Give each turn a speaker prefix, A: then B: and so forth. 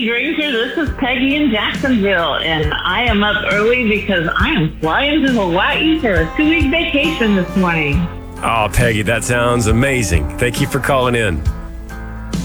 A: Hey, Granger, this is Peggy in Jacksonville, and I am up early because I am flying to Hawaii for a 2-week vacation this morning.
B: Oh, Peggy, that sounds amazing. Thank you for calling in.